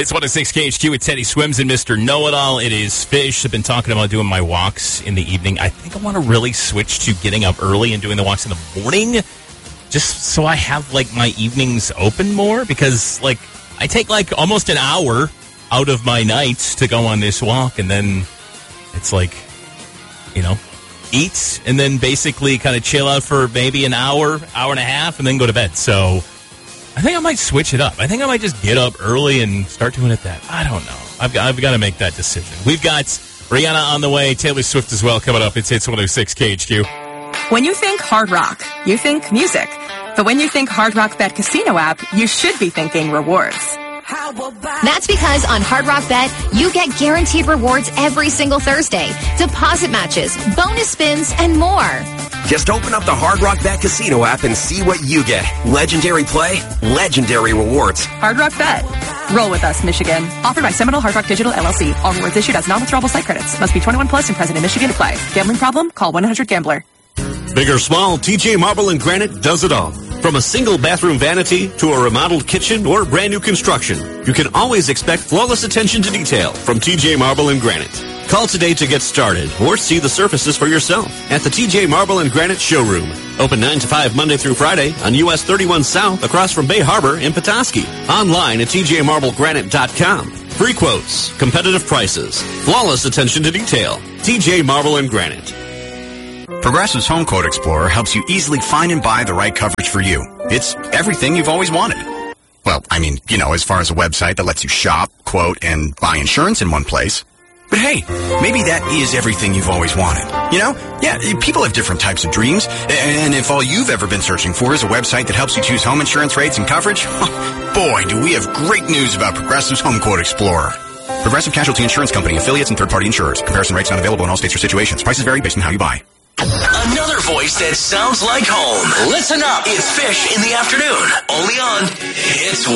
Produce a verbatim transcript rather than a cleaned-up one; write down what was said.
It's one oh six K H Q with Teddy Swims and Mister Know-It-All. It is Fish. I've been talking about doing my walks in the evening. I think I want to really switch to getting up early and doing the walks in the morning, just so I have, like, my evenings open more, because, like, I take, like, almost an hour out of my nights to go on this walk, and then it's like, you know, eat, and then basically kind of chill out for maybe an hour, hour and a half, and then go to bed. So I think I might switch it up. I think I might just get up early and start doing it that. I don't know. I've got, I've got to make that decision. We've got Rihanna on the way, Taylor Swift as well coming up. It's Hits one oh six K H Q. When you think Hard Rock, you think music. But when you think Hard Rock Bet Casino app, you should be thinking rewards. That's because on Hard Rock Bet, you get guaranteed rewards every single Thursday, deposit matches, bonus spins, and more. Just open up the Hard Rock Bet Casino app and see what you get. Legendary play, legendary rewards. Hard Rock Bet. Roll with us, Michigan. Offered by Seminole Hard Rock Digital, L L C. All rewards issued as non-withdrawable site credits. Must be twenty-one plus and present in Michigan to play. Gambling problem? Call one eight hundred gambler. Big or small, T J Marble and Granite does it all. From a single bathroom vanity to a remodeled kitchen or brand new construction, you can always expect flawless attention to detail from T J Marble and Granite. Call today to get started or see the surfaces for yourself at the T J Marble and Granite Showroom. Open nine to five Monday through Friday on U S thirty-one South across from Bay Harbor in Petoskey. Online at T J marble granite dot com. Free quotes, competitive prices, flawless attention to detail. T J Marble and Granite. Progressive's Home Quote Explorer helps you easily find and buy the right coverage for you. It's everything you've always wanted. Well, I mean, you know, as far as a website that lets you shop, quote, and buy insurance in one place. But hey, maybe that is everything you've always wanted. You know? Yeah, people have different types of dreams. And if all you've ever been searching for is a website that helps you choose home insurance rates and coverage, boy, do we have great news about Progressive's Home Quote Explorer. Progressive Casualty Insurance Company, affiliates, and third-party insurers. Comparison rates not available in all states or situations. Prices vary based on how you buy. Another voice that sounds like home. Listen up. It's Fish in the afternoon. Only on Hits